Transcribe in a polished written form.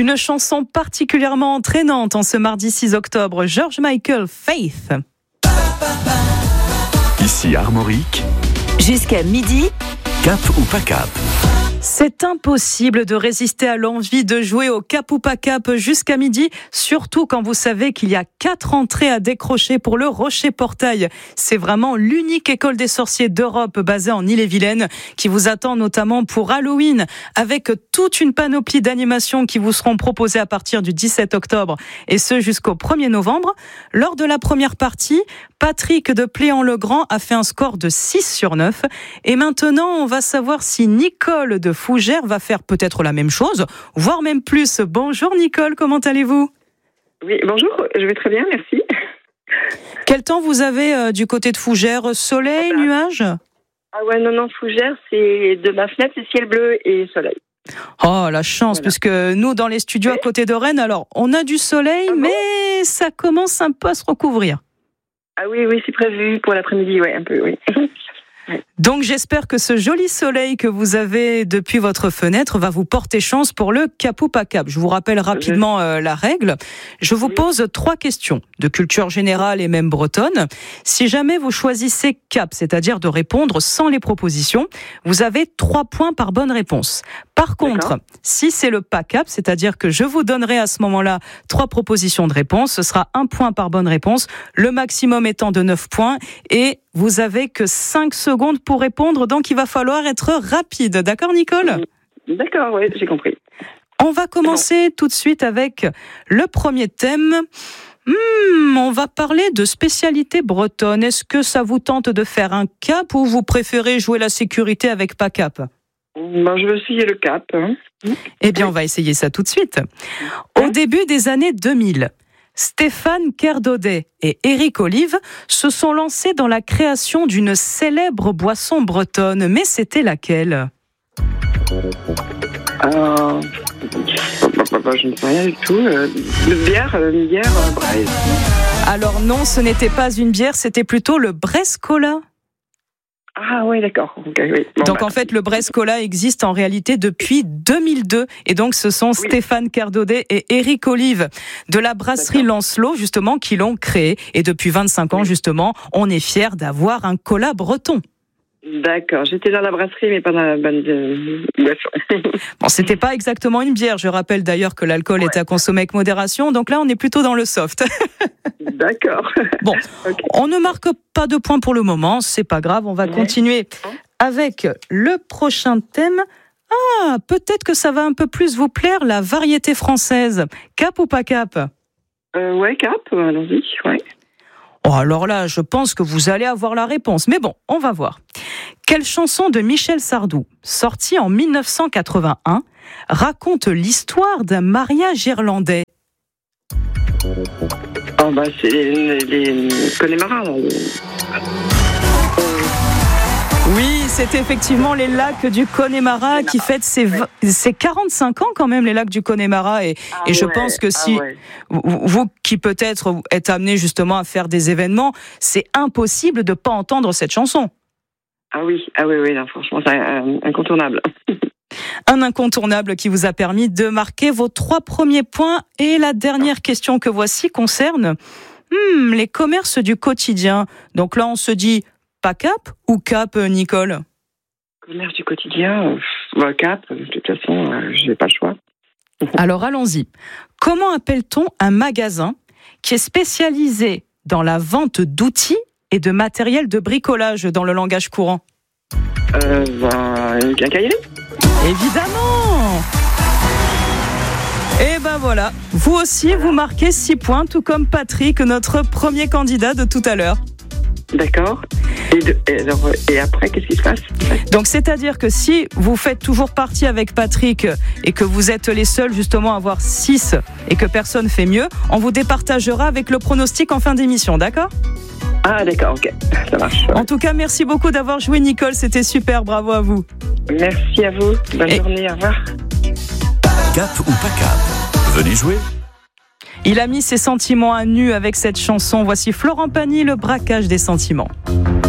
Une chanson particulièrement entraînante en ce mardi 6 octobre. George Michael, Faith. Ici Armorique. Jusqu'à midi. Cap ou pas cap? C'est impossible de résister à l'envie de jouer au cap ou pas cap jusqu'à midi, surtout quand vous savez qu'il y a 4 entrées à décrocher pour le Rocher Portail. C'est vraiment l'unique école des sorciers d'Europe basée en Ille-et-Vilaine qui vous attend notamment pour Halloween, avec toute une panoplie d'animations qui vous seront proposées à partir du 17 octobre et ce jusqu'au 1er novembre. Lors de la première partie, Patrick de Pléan-le-Grand a fait un score de 6 sur 9 et maintenant on va savoir si Nicole de Fougères va faire peut-être la même chose, voire même plus. Bonjour Nicole, comment allez-vous ? Oui, bonjour, je vais très bien, merci. Quel temps vous avez du côté de Fougères ? Soleil, nuages ? Ah ouais, non, Fougères, c'est de ma fenêtre, c'est ciel bleu et soleil. Oh, la chance, voilà. Puisque nous, dans les studios à côté de Rennes, alors, on a du soleil, mais ça commence un peu à se recouvrir. Ah oui, c'est prévu pour l'après-midi, ouais, un peu, oui. Donc j'espère que ce joli soleil que vous avez depuis votre fenêtre va vous porter chance pour le cap ou pas cap. Je vous rappelle rapidement la règle. Je vous pose 3 questions de culture générale et même bretonne. Si jamais vous choisissez cap, c'est-à-dire de répondre sans les propositions, vous avez 3 points par bonne réponse. Par contre, si c'est le pas cap, c'est-à-dire que je vous donnerai à ce moment-là 3 propositions de réponse, ce sera 1 point par bonne réponse, le maximum étant de 9 points et vous avez que 5 secondes pour répondre, donc il va falloir être rapide. D'accord, Nicole ? D'accord, oui, j'ai compris. On va commencer tout de suite avec le premier thème. On va parler de spécialité bretonne. Est-ce que ça vous tente de faire un cap ou vous préférez jouer la sécurité avec pas cap ? Je vais essayer le cap. Eh bien, on va essayer ça tout de suite. Au début des années 2000, Stéphane Kerdaudet et Éric Olive se sont lancés dans la création d'une célèbre boisson bretonne. Mais c'était laquelle ? Je ne sais rien du tout. Une bière, Brest. Alors non, ce n'était pas une bière, c'était plutôt le Brest-Cola. Ah oui, d'accord. Okay, oui. Donc en fait, le Brest-Cola existe en réalité depuis 2002. Et donc ce sont Stéphane Kerdaudet et Éric Olive de la brasserie Lancelot, justement, qui l'ont créé. Et depuis 25 ans, justement, on est fiers d'avoir un cola breton. D'accord, j'étais dans la brasserie, mais pas dans la bonne boisson. Bon, c'était pas exactement une bière. Je rappelle d'ailleurs que l'alcool est à consommer avec modération. Donc là, on est plutôt dans le soft. D'accord. Bon, on ne marque pas de points pour le moment. C'est pas grave. On va continuer avec le prochain thème. Ah, peut-être que ça va un peu plus vous plaire, la variété française. Cap ou pas cap ? Ouais, cap, allons-y, ouais. Oh, alors là, je pense que vous allez avoir la réponse. Mais bon, on va voir. Quelle chanson de Michel Sardou, sortie en 1981, raconte l'histoire d'un mariage irlandais ? C'est les Connemara, là. Oui, c'est effectivement les lacs du Connemara qui fêtent ses 45 ans quand même, les lacs du Connemara. Et je pense que si vous qui peut-être êtes amené justement à faire des événements, c'est impossible de ne pas entendre cette chanson. Ah oui, non, franchement, c'est incontournable. Un incontournable qui vous a permis de marquer vos 3 premiers points. Et la dernière question que voici concerne les commerces du quotidien. Donc là, on se dit pas cap ou cap, Nicole ? Commerce du quotidien, cap, de toute façon, je n'ai pas le choix. Alors allons-y. Comment appelle-t-on un magasin qui est spécialisé dans la vente d'outils et de matériel de bricolage dans le langage courant ? Une quincaillerie ? Évidemment ! Et ben voilà, vous aussi vous marquez 6 points, tout comme Patrick, notre premier candidat de tout à l'heure. D'accord. Et après, qu'est-ce qui se passe ? Donc c'est-à-dire que si vous faites toujours partie avec Patrick et que vous êtes les seuls justement à avoir 6 et que personne fait mieux, on vous départagera avec le pronostic en fin d'émission, d'accord ? Ah d'accord, ok, ça marche. En tout cas, merci beaucoup d'avoir joué, Nicole, c'était super, bravo à vous. Merci à vous, bonne journée, au revoir. Cap ou pas cap ? Venez jouer. Il a mis ses sentiments à nu avec cette chanson. Voici Florent Pagny, le braquage des sentiments.